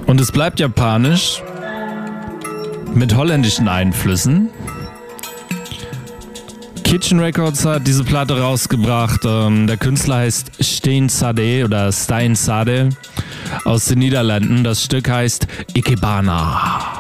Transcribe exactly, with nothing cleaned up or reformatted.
Und es bleibt japanisch mit holländischen Einflüssen. Kitchen Records hat diese Platte rausgebracht. Ähm, der Künstler heißt Stijn Sade oder Stijn Sade aus den Niederlanden. Das Stück heißt Ikebana.